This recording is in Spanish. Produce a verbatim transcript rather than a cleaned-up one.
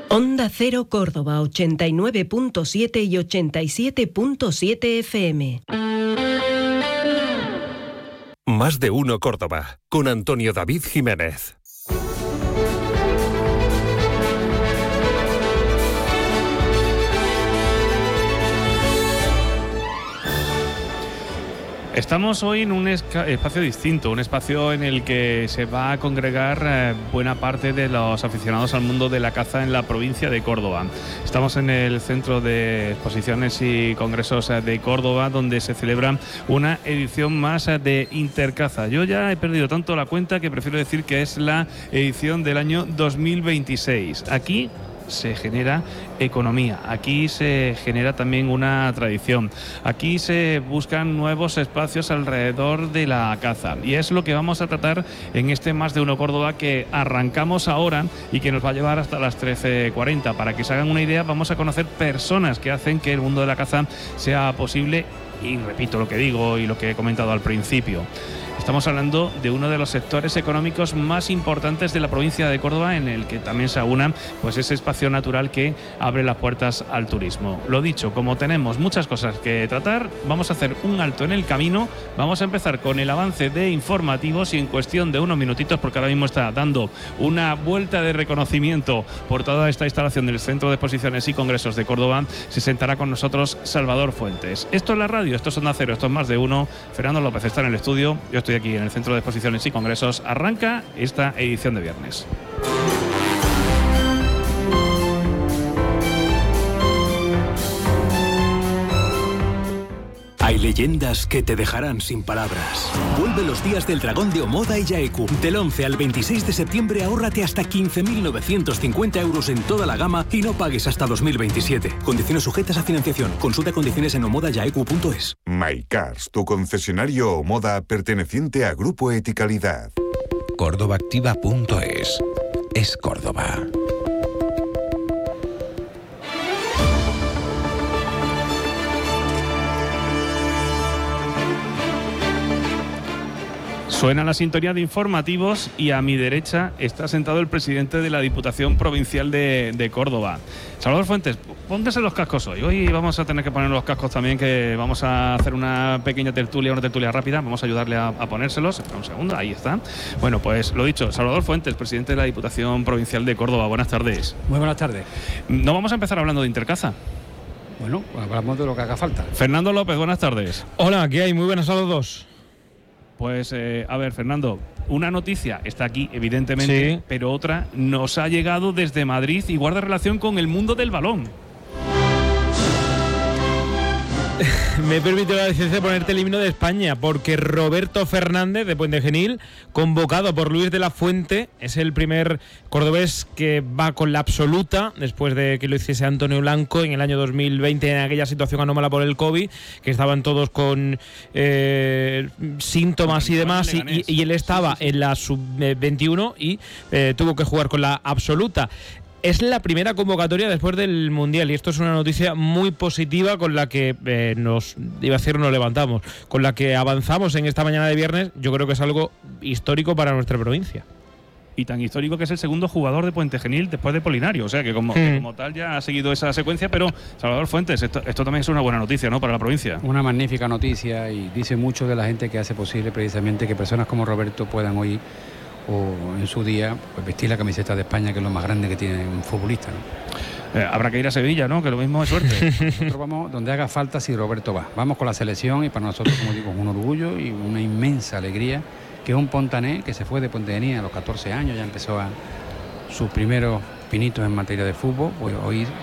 Onda Cero Córdoba, ochenta y nueve punto siete y ochenta y siete punto siete F M. Más de uno Córdoba, con Antonio David Jiménez. Estamos hoy en un espacio distinto, un espacio en el que se va a congregar eh, buena parte de los aficionados al mundo de la caza en la provincia de Córdoba. Estamos en el Centro de Exposiciones y Congresos de Córdoba, donde se celebra una edición más de Intercaza. Yo ya he perdido tanto la cuenta que prefiero decir que es la edición del año dos mil veintiséis. Aquí se genera economía, aquí se genera también una tradición, aquí se buscan nuevos espacios alrededor de la caza, y es lo que vamos a tratar en este Más de Uno Córdoba, que arrancamos ahora y que nos va a llevar hasta las trece cuarenta. Para que se hagan una idea, vamos a conocer personas que hacen que el mundo de la caza sea posible, y repito lo que digo y lo que he comentado al principio. Estamos hablando de uno de los sectores económicos más importantes de la provincia de Córdoba, en el que también se aúna pues ese espacio natural que abre las puertas al turismo. Lo dicho, como tenemos muchas cosas que tratar, vamos a hacer un alto en el camino. Vamos a empezar con el avance de informativos, y en cuestión de unos minutitos, porque ahora mismo está dando una vuelta de reconocimiento por toda esta instalación del Centro de Exposiciones y Congresos de Córdoba, se sentará con nosotros Salvador Fuentes. Esto es la radio, esto es Onda Cero, esto es Más de Uno. Fernando López está en el estudio, yo estoy aquí en el Centro de Exposiciones y Congresos. Arranca esta edición de viernes. Hay leyendas que te dejarán sin palabras. Vuelve los días del Dragón de Omoda y Yaeku. Del once al veintiséis de septiembre ahórrate hasta quince mil novecientos cincuenta euros en toda la gama y no pagues hasta dos mil veintisiete. Condiciones sujetas a financiación. Consulta condiciones en omoda yaeku punto es. MyCars, tu concesionario Omoda perteneciente a Grupo Eticalidad. córdoba activa punto es. Es Córdoba. Suena la sintonía de informativos y a mi derecha está sentado el presidente de la Diputación Provincial de, de Córdoba. Salvador Fuentes, póngase los cascos hoy. Hoy vamos a tener que poner los cascos también, que vamos a hacer una pequeña tertulia, una tertulia rápida. Vamos a ayudarle a, a ponérselos. Espera un segundo, ahí está. Bueno, pues lo dicho, Salvador Fuentes, presidente de la Diputación Provincial de Córdoba. Buenas tardes. Muy buenas tardes. No vamos a empezar hablando de Intercaza. Bueno, hablamos de lo que haga falta. Fernando López, buenas tardes. Hola, ¿qué hay? Muy buenas a los dos. Pues, eh, a ver, Fernando, una noticia está aquí, evidentemente, sí, pero otra nos ha llegado desde Madrid y guarda relación con el mundo del balón. Me permite la licencia de ponerte el himno de España, porque Roberto Fernández, de Puente Genil, convocado por Luis de la Fuente, es el primer cordobés que va con la absoluta, después de que lo hiciese Antonio Blanco en el año dos mil veinte, en aquella situación anómala por el COVID, que estaban todos con eh, síntomas y demás, y, y, y él estaba sí, sí, sí. en la sub veintiuno y eh, tuvo que jugar con la absoluta. Es la primera convocatoria después del Mundial, y esto es una noticia muy positiva con la que eh, nos, iba a decir, nos levantamos, con la que avanzamos en esta mañana de viernes. Yo creo que es algo histórico para nuestra provincia. Y tan histórico que es el segundo jugador de Puente Genil después de Polinario, o sea que como, hmm. que como tal ya ha seguido esa secuencia. Pero Salvador Fuentes, esto, esto también es una buena noticia, ¿no?, para la provincia. Una magnífica noticia, y dice mucho de la gente que hace posible precisamente que personas como Roberto puedan hoy, o en su día, pues vestir la camiseta de España, que es lo más grande que tiene un futbolista, ¿no? Eh, habrá que ir a Sevilla, ¿no?, que lo mismo es suerte. Nosotros vamos donde haga falta si Roberto va. Vamos con la selección, y para nosotros, como digo, es un orgullo y una inmensa alegría que es un pontané que se fue de Puente Genil a los catorce años, ya empezó a sus primeros pinitos en materia de fútbol. Pues hoy